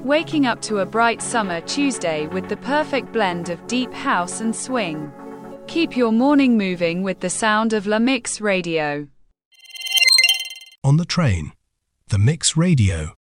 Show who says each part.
Speaker 1: Waking up to a bright summer Tuesday with the perfect blend of deep house and swing. Keep your morning moving with the sound of La Mix Radio.
Speaker 2: On the train, the Mix Radio.